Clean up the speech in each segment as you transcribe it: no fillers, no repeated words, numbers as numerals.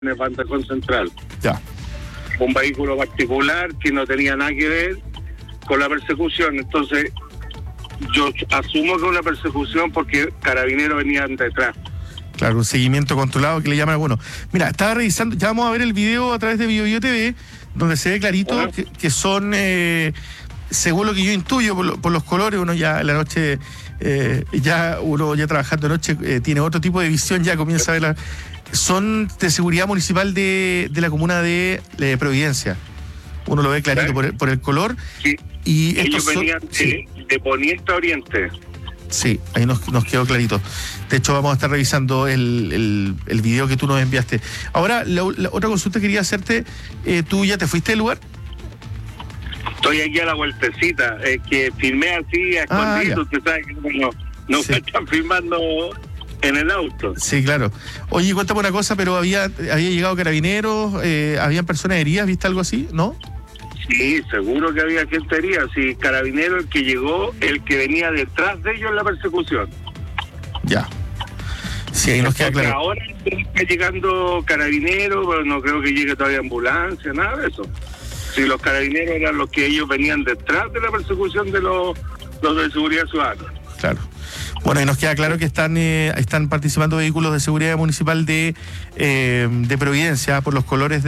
en el Bandejón Central. Ya. Un vehículo particular que no tenía nada que ver con la persecución. Entonces, yo asumo que es una persecución porque carabineros venían detrás. Claro, un seguimiento controlado que le llaman algunos. Mira, estaba revisando, ya vamos a ver el video a través de BioBio TV, donde se ve clarito que son, según lo que yo intuyo por los colores, uno ya en la noche, uno ya trabajando de noche, tiene otro tipo de visión, ya comienza a ver son de seguridad municipal de la comuna de Providencia. Uno lo ve clarito por el color. Sí. Y ellos venían de poniente a oriente. Sí, ahí nos quedó clarito. De hecho, vamos a estar revisando el video que tú nos enviaste. Ahora, la otra consulta que quería hacerte, ¿tú ya te fuiste del lugar? Estoy aquí a la vueltecita, que filmé así a escondido, usted sabe que no me están filmando en el auto. Sí, claro. Oye, cuéntame una cosa, pero había llegado carabineros, habían personas heridas, ¿viste algo así? ¿No? Sí, seguro que había gente herida. Sí, carabinero el que llegó, el que venía detrás de ellos en la persecución. Ya. Sí, ahí nos queda claro. Ahora está llegando carabineros, pero no creo que llegue todavía ambulancia, nada de eso. Si los carabineros eran los que ellos venían detrás de la persecución de los de seguridad ciudadana. Claro. Bueno, y nos queda claro que están participando vehículos de seguridad municipal de Providencia por los colores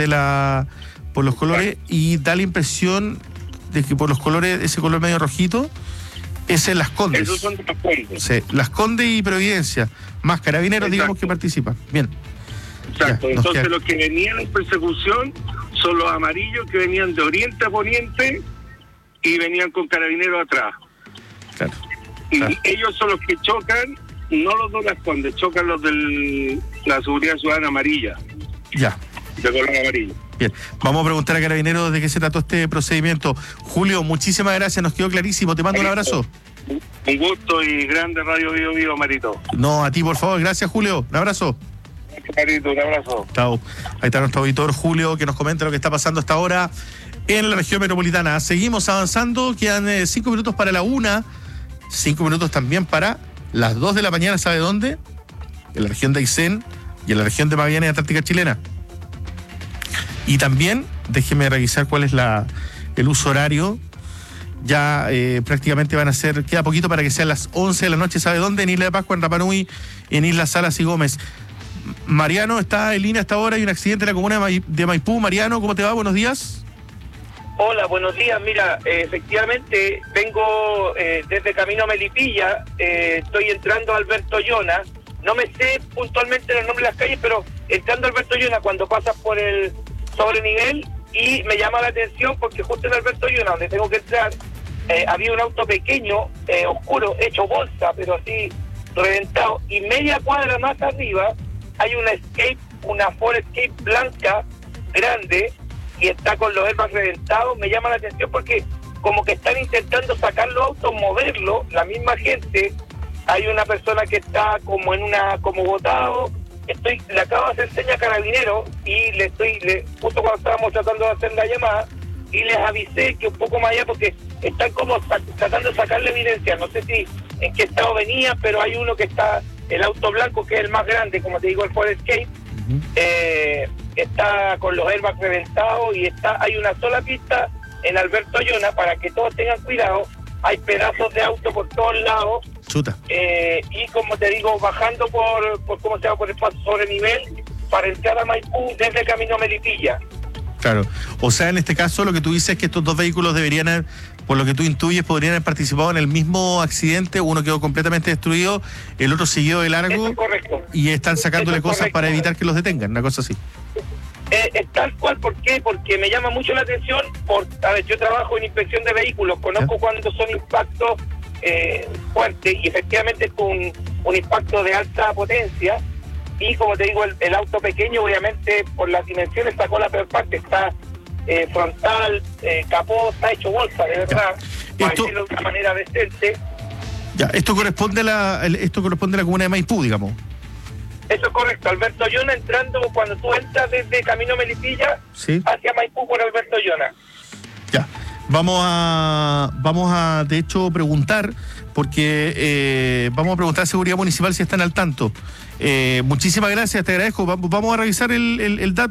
y da la impresión de que por los colores, ese color medio rojito, ese es Las Condes. Esos son de Las Condes. Sí, Las Condes y Providencia, más carabineros, digamos, que participan. Bien. Exacto, ya, entonces los que venían en persecución son los amarillos que venían de oriente a poniente y venían con carabineros atrás. Claro. Y ellos son los que chocan, no los de Las Condes, chocan los de la seguridad ciudadana amarilla. Ya. De color amarillo. Bien, vamos a preguntar a Carabineros de qué se trató este procedimiento. Julio, muchísimas gracias, nos quedó clarísimo, te mando un abrazo. Un gusto y grande Radio BioBio, Marito. No, a ti por favor, gracias Julio, un abrazo. Marito, un abrazo. Chao. Ahí está nuestro auditor Julio que nos comenta lo que está pasando hasta ahora en la región metropolitana. Seguimos avanzando, quedan 5 minutos para la 1, 5 minutos también para las 2 de la mañana, ¿sabe dónde? En la región de Aysén y en la región de Magallanes, Antártica Chilena. Y también, déjeme revisar cuál es el uso horario. Ya prácticamente queda poquito para que sean las 11 de la noche, ¿sabe dónde? En Isla de Pascua, en Rapa Nui, en Islas Salas y Gómez. Mariano está en línea hasta ahora, hay un accidente en la comuna de Maipú. Mariano, ¿cómo te va? Buenos días. Hola, buenos días. Mira, efectivamente vengo desde Camino a Melipilla, estoy entrando a Alberto Llona. No me sé puntualmente los nombres de las calles, pero entrando a Alberto Llona cuando pasas por el sobrenivel, y me llama la atención porque justo en Alberto Llona, donde tengo que entrar, había un auto pequeño, oscuro, hecho bolsa, pero así reventado, y media cuadra más arriba hay una Ford Escape blanca, grande, y está con los airbags reventados. Me llama la atención porque como que están intentando sacar los autos, moverlo, la misma gente. Hay una persona que está como botado. Le acabo de hacer seña a Carabineros y justo cuando estábamos tratando de hacer la llamada, y les avisé que un poco más allá, porque están como tratando de sacarle evidencia. No sé si en qué estado venía, pero hay uno que está, el auto blanco, que es el más grande, como te digo, el Ford Escape, está con los airbags reventados, y hay una sola pista en Alberto Llona para que todos tengan cuidado. Hay pedazos de auto por todos lados. Chuta. Y como te digo, bajando por el paso sobre nivel para entrar a Maipú desde Camino a Melipilla. Claro. O sea, en este caso lo que tú dices es que estos dos vehículos deberían haber, por lo que tú intuyes, podrían haber participado en el mismo accidente. Uno quedó completamente destruido, el otro siguió de largo. Eso es correcto. Y están sacándole cosas correcto para evitar que los detengan, una cosa así. Es tal cual. ¿Por qué? Porque me llama mucho la atención. Yo trabajo en inspección de vehículos, conozco cuando son impactos fuertes, y efectivamente es un impacto de alta potencia, y como te digo, el auto pequeño, obviamente por las dimensiones sacó la peor parte. Está frontal, capó, está hecho bolsa, de verdad, para decirlo de una manera decente. Ya, esto corresponde a la comuna de Maipú, digamos. Eso es correcto, Alberto Llona, entrando cuando tú entras desde Camino Melipilla, ¿sí?, hacia Maipú por Alberto Llona. Ya, vamos a de hecho preguntar porque vamos a preguntar a Seguridad Municipal si están al tanto. Muchísimas gracias, te agradezco. Vamos a revisar el dato.